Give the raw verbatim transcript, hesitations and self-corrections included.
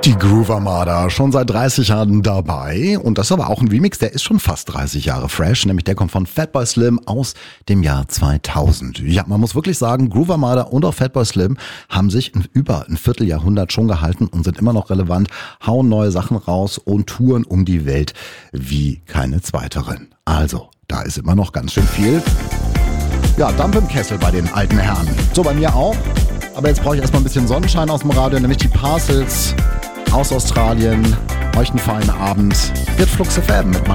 Die Groove Armada, schon seit dreißig Jahren dabei. Und das ist aber auch ein Remix, der ist schon fast dreißig Jahre fresh. Nämlich der kommt von Fatboy Slim aus dem Jahr zweitausend. Ja, man muss wirklich sagen, Groove Armada und auch Fatboy Slim haben sich in über ein Vierteljahrhundert schon gehalten und sind immer noch relevant, hauen neue Sachen raus und touren um die Welt wie keine zweiteren. Also, da ist immer noch ganz schön viel. Ja, Dampf im Kessel bei den alten Herren. So, bei mir auch. Aber jetzt brauche ich erstmal ein bisschen Sonnenschein aus dem Radio, nämlich die Parcels aus Australien. Euch einen feinen Abend. Wird Flux F M mit